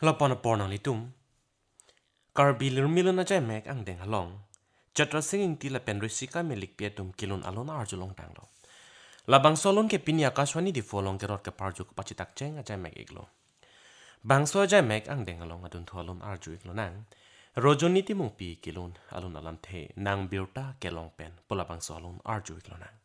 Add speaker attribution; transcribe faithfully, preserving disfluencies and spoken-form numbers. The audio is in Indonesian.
Speaker 1: Lapana pornang litum. Karbilir milon na jay mek ang deng halong. Chatra singing tila penrisika melik pietum kilon alon arjulong tanglo. Labang solon ke pinya kaswani di folong kerot ke parjuk pacitak ceng ajay mek iglo. Bangso ajay mek ang deng halong adun tu alon arju iglo nang. Rojon niti mung pi kilon alon alam the nang birta kelong pen pola bangso alon arju iglo nang.